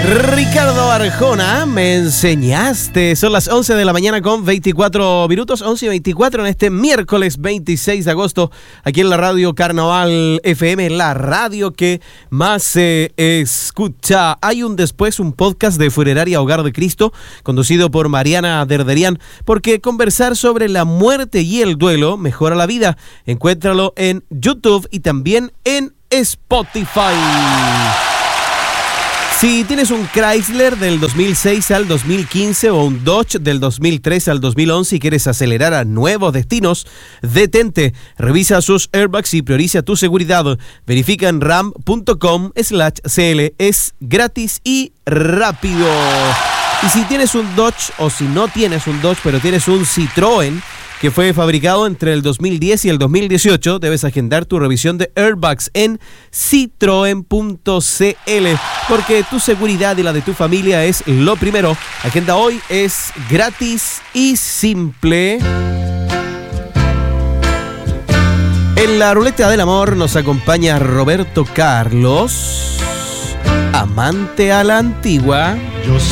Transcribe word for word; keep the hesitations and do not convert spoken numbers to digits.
Ricardo Arjona, me enseñaste. Son las once de la mañana con veinticuatro minutos, once y veinticuatro en este miércoles veintiséis de agosto, aquí en la radio Carnaval F M, la radio que más se escucha. Hay un después, un podcast de Funeraria Hogar de Cristo, conducido por Mariana Derderian, porque conversar sobre la muerte y el duelo mejora la vida. Encuéntralo en YouTube y también en Spotify. Si tienes un Chrysler del dos mil seis al dos mil quince o un Dodge del dos mil tres al dos mil once y quieres acelerar a nuevos destinos, detente, revisa sus airbags y prioriza tu seguridad. Verifica en ram.com slash cl, es gratis y rápido. Y si tienes un Dodge o si no tienes un Dodge pero tienes un Citroën que fue fabricado entre el dos mil diez y el dos mil dieciocho, debes agendar tu revisión de airbags en citroen punto cl, porque tu seguridad y la de tu familia es lo primero. Agenda hoy, es gratis y simple. En la ruleta del amor nos acompaña Roberto Carlos, amante a la antigua. Yo